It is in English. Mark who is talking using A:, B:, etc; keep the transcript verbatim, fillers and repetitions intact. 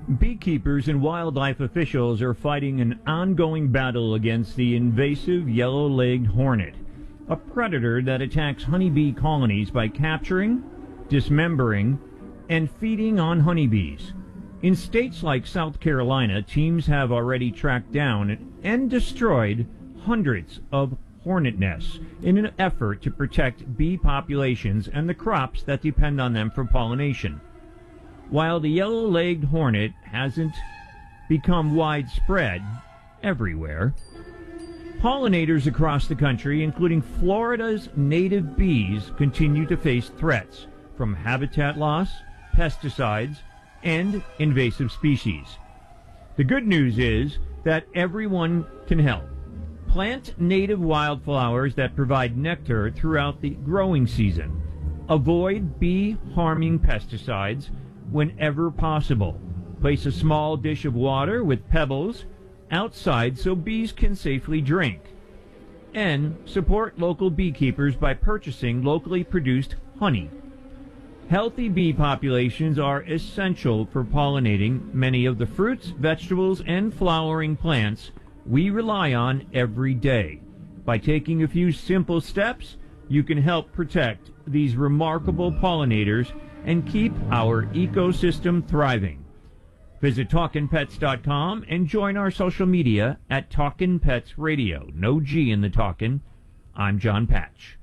A: Beekeepers and wildlife officials are fighting an ongoing battle against the invasive yellow-legged hornet, a predator that attacks honeybee colonies by capturing, dismembering, and feeding on honeybees. In states like South Carolina, teams have already tracked down and destroyed hundreds of hornet nests in an effort to protect bee populations and the crops that depend on them for pollination. While the yellow-legged hornet hasn't become widespread everywhere, pollinators across the country, including Florida's native bees, continue to face threats from habitat loss, pesticides, and invasive species. The good news is that everyone can help. Plant native wildflowers that provide nectar throughout the growing season. Avoid bee-harming pesticides whenever possible. Place a small dish of water with pebbles outside so bees can safely drink. And support local beekeepers by purchasing locally produced honey. Healthy bee populations are essential for pollinating many of the fruits, vegetables, and flowering plants we rely on every day. By taking a few simple steps, you can help protect these remarkable pollinators and keep our ecosystem thriving. Visit talkin pets dot com and join our social media at Talkin' Pets Radio. No G in the Talkin'. I'm John Patch.